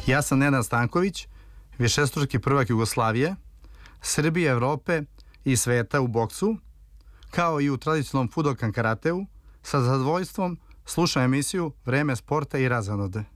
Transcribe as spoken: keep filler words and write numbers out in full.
Ja sam Nenad Stanković, višestruki prvak Jugoslavije, Srbije, Evrope i sveta u boksu, kao i u tradicionalnom Fudokan karateu. Sa zadovoljstvom slušam emisiju Vreme sporta i razonode.